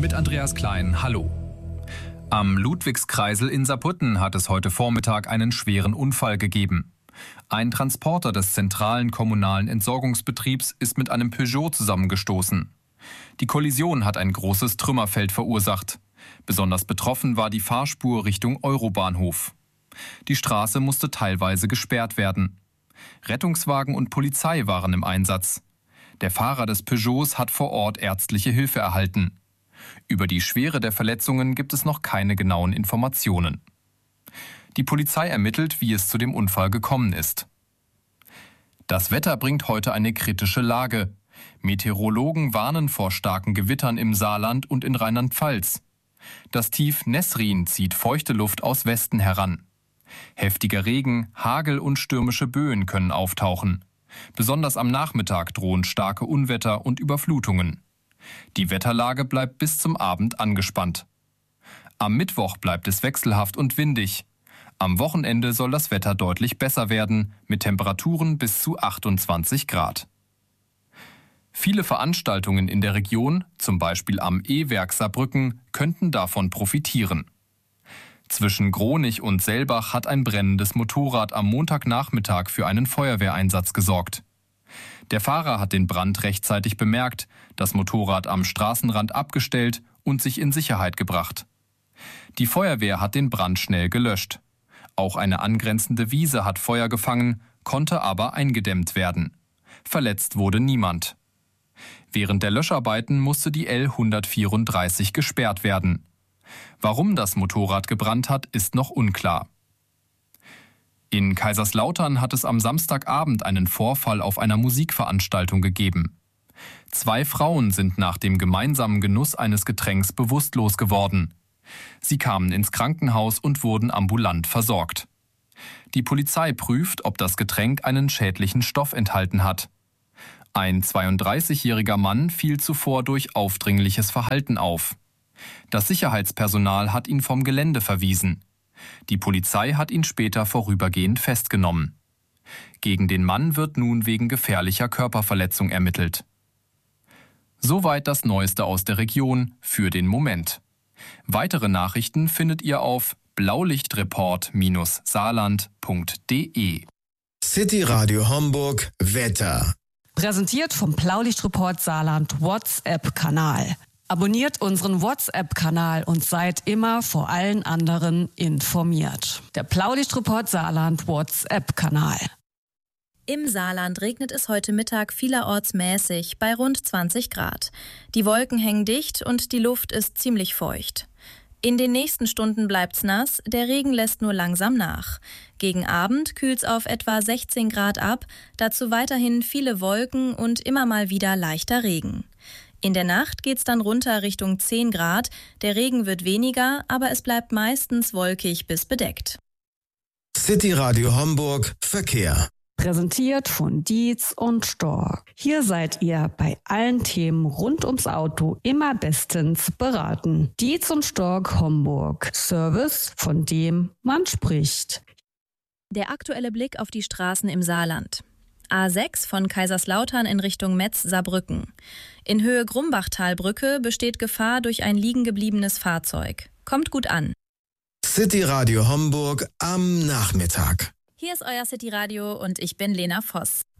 mit Andreas Klein. Hallo. Am Ludwigskreisel in Saarbrücken hat es heute Vormittag einen schweren Unfall gegeben. Ein Transporter des zentralen kommunalen Entsorgungsbetriebs ist mit einem Peugeot zusammengestoßen. Die Kollision hat ein großes Trümmerfeld verursacht. Besonders betroffen war die Fahrspur Richtung Eurobahnhof. Die Straße musste teilweise gesperrt werden. Rettungswagen und Polizei waren im Einsatz. Der Fahrer des Peugeots hat vor Ort ärztliche Hilfe erhalten. Über die Schwere der Verletzungen gibt es noch keine genauen Informationen. Die Polizei ermittelt, wie es zu dem Unfall gekommen ist. Das Wetter bringt heute eine kritische Lage. Meteorologen warnen vor starken Gewittern im Saarland und in Rheinland-Pfalz. Das Tief Nesrin zieht feuchte Luft aus Westen heran. Heftiger Regen, Hagel und stürmische Böen können auftauchen. Besonders am Nachmittag drohen starke Unwetter und Überflutungen. Die Wetterlage bleibt bis zum Abend angespannt. Am Mittwoch bleibt es wechselhaft und windig. Am Wochenende soll das Wetter deutlich besser werden, mit Temperaturen bis zu 28 Grad. Viele Veranstaltungen in der Region, zum Beispiel am E-Werk Saarbrücken, könnten davon profitieren. Zwischen Gronich und Selbach hat ein brennendes Motorrad am Montagnachmittag für einen Feuerwehreinsatz gesorgt. Der Fahrer hat den Brand rechtzeitig bemerkt, das Motorrad am Straßenrand abgestellt und sich in Sicherheit gebracht. Die Feuerwehr hat den Brand schnell gelöscht. Auch eine angrenzende Wiese hat Feuer gefangen, konnte aber eingedämmt werden. Verletzt wurde niemand. Während der Löscharbeiten musste die L 134 gesperrt werden. Warum das Motorrad gebrannt hat, ist noch unklar. In Kaiserslautern hat es am Samstagabend einen Vorfall auf einer Musikveranstaltung gegeben. 2 Frauen sind nach dem gemeinsamen Genuss eines Getränks bewusstlos geworden. Sie kamen ins Krankenhaus und wurden ambulant versorgt. Die Polizei prüft, ob das Getränk einen schädlichen Stoff enthalten hat. Ein 32-jähriger Mann fiel zuvor durch aufdringliches Verhalten auf. Das Sicherheitspersonal hat ihn vom Gelände verwiesen. Die Polizei hat ihn später vorübergehend festgenommen. Gegen den Mann wird nun wegen gefährlicher Körperverletzung ermittelt. Soweit das Neueste aus der Region für den Moment. Weitere Nachrichten findet ihr auf blaulichtreport-saarland.de. City Radio Homburg Wetter. Präsentiert vom Blaulichtreport Saarland WhatsApp-Kanal. Abonniert unseren WhatsApp-Kanal und seid immer vor allen anderen informiert. Der Blaulichtreport Saarland WhatsApp-Kanal. Im Saarland regnet es heute Mittag vielerorts mäßig bei rund 20 Grad. Die Wolken hängen dicht und die Luft ist ziemlich feucht. In den nächsten Stunden bleibt's nass, der Regen lässt nur langsam nach. Gegen Abend kühlt's auf etwa 16 Grad ab, dazu weiterhin viele Wolken und immer mal wieder leichter Regen. In der Nacht geht's dann runter Richtung 10 Grad, der Regen wird weniger, aber es bleibt meistens wolkig bis bedeckt. City Radio Homburg Verkehr. Präsentiert von Dietz und Stork. Hier seid ihr bei allen Themen rund ums Auto immer bestens beraten. Dietz und Stork Homburg. Service, von dem man spricht. Der aktuelle Blick auf die Straßen im Saarland. A6 von Kaiserslautern in Richtung Metz-Saarbrücken. In Höhe Grumbachtalbrücke besteht Gefahr durch ein liegengebliebenes Fahrzeug. Kommt gut an. City Radio Homburg am Nachmittag. Hier ist euer City Radio und ich bin Lena Voss.